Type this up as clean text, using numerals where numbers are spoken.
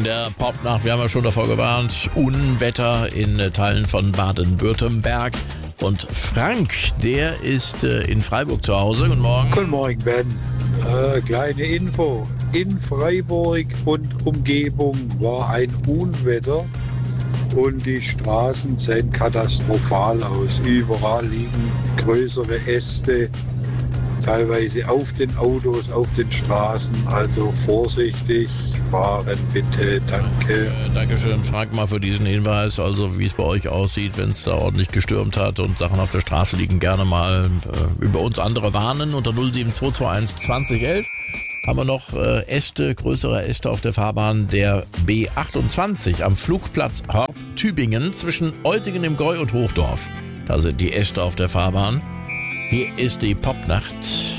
in der Popnacht. Wir haben ja schon davor gewarnt. Unwetter in Teilen von Baden-Württemberg. Und Frank, der ist in Freiburg zu Hause. Guten Morgen. Guten Morgen, Ben. Kleine Info. In Freiburg und Umgebung war ein Unwetter und die Straßen sehen katastrophal aus. Überall liegen größere Äste, teilweise auf den Autos, auf den Straßen. Also vorsichtig fahren bitte, danke. Dankeschön, Frank, mal für diesen Hinweis. Also wie es bei euch aussieht, wenn es da ordentlich gestürmt hat und Sachen auf der Straße liegen, gerne mal über uns andere warnen. Unter 07221 2011 haben wir noch Äste, größere Äste auf der Fahrbahn der B28 am Flugplatz Horb-Tübingen zwischen Eutingen im Gäu und Hochdorf. Da sind die Äste auf der Fahrbahn. Hier ist die Popnacht.